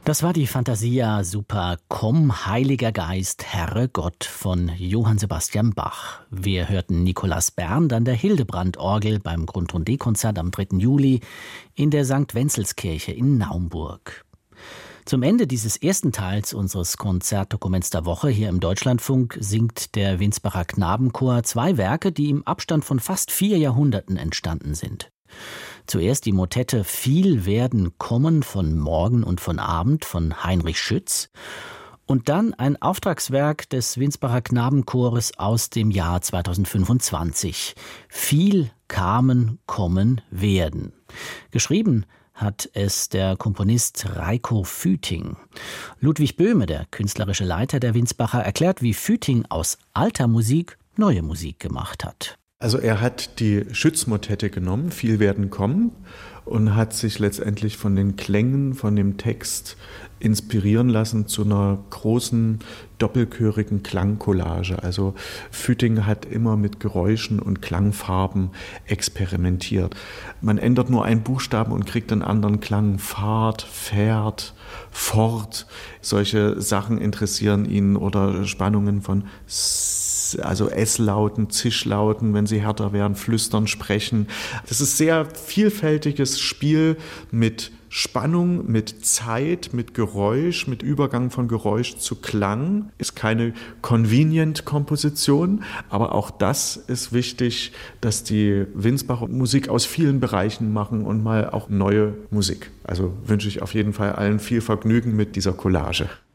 Das war die Fantasia Super Komm, Heiliger Geist, Herre Gott von Johann Sebastian Bach. Wir hörten Nikolaus Berndt an der Hildebrand-Orgel beim Grundton D-Konzert am 3. Juli in der St. Wenzelskirche in Naumburg. Zum Ende dieses ersten Teils unseres Konzertdokuments der Woche hier im Deutschlandfunk singt der Winsbacher Knabenchor 2 Werke, die im Abstand von fast 4 Jahrhunderten entstanden sind. Zuerst die Motette Viel werden kommen von Morgen und von Abend von Heinrich Schütz und dann ein Auftragswerk des Winsbacher Knabenchores aus dem Jahr 2025. Viel kamen, kommen, werden. Geschrieben hat es der Komponist Reiko Füting. Ludwig Böhme, der künstlerische Leiter der Winsbacher, erklärt, wie Füting aus alter Musik neue Musik gemacht hat. Also er hat die Schütz-Motette genommen, Viel werden kommen, und hat sich letztendlich von den Klängen, von dem Text inspirieren lassen zu einer großen doppelchörigen Klangcollage. Also Füting hat immer mit Geräuschen und Klangfarben experimentiert. Man ändert nur einen Buchstaben und kriegt einen anderen Klang. Fahrt, fährt, fort. Solche Sachen interessieren ihn, oder Spannungen von also S-Lauten, Zischlauten, wenn sie härter werden, flüstern, sprechen. Das ist sehr vielfältiges Spiel mit Spannung, mit Zeit, mit Geräusch, mit Übergang von Geräusch zu Klang. Ist keine Convenient-Komposition, aber auch das ist wichtig, dass die Winsbacher Musik aus vielen Bereichen machen und mal auch neue Musik. Also wünsche ich auf jeden Fall allen viel Vergnügen mit dieser Collage.